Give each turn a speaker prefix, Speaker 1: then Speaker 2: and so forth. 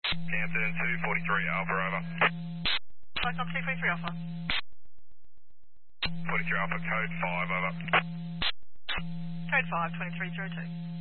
Speaker 1: Canton 243 Alpha, over.
Speaker 2: Flight on 233 Alpha.
Speaker 1: 43 Alpha, code 5, over.
Speaker 2: Code 5, 2302.